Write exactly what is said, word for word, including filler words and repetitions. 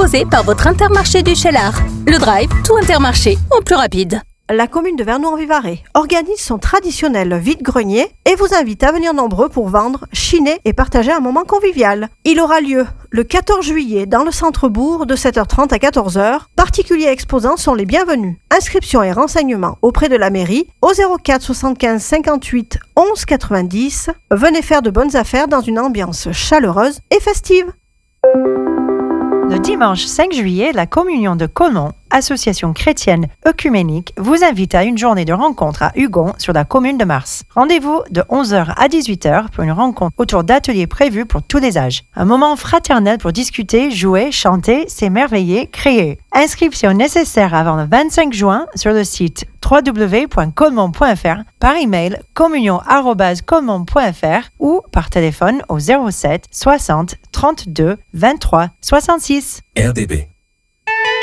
proposé par votre Intermarché du Cheylard. Le Drive, tout Intermarché, en plus rapide. La commune de Vernoux-en-Vivarais organise son traditionnel vide-grenier et vous invite à venir nombreux pour vendre, chiner et partager un moment convivial. Il aura lieu le quatorze juillet dans le centre-bourg de sept heures trente à quatorze heures. Particuliers exposants sont les bienvenus. Inscriptions et renseignements auprès de la mairie au zéro quatre soixante-quinze cinquante-huit onze quatre-vingt-dix. Venez faire de bonnes affaires dans une ambiance chaleureuse et festive. Le dimanche cinq juillet, la Communion de Conon, association chrétienne œcuménique, vous invite à une journée de rencontre à Hugon sur la commune de Mars. Rendez-vous de onze heures à dix-huit heures pour une rencontre autour d'ateliers prévus pour tous les âges. Un moment fraternel pour discuter, jouer, chanter, s'émerveiller, créer. Inscription nécessaire avant le vingt-cinq juin sur le site w w w point comon point f r, par email communion arobase comon point f r ou par téléphone au zéro sept soixante trente-deux vingt-trois soixante-six. R D B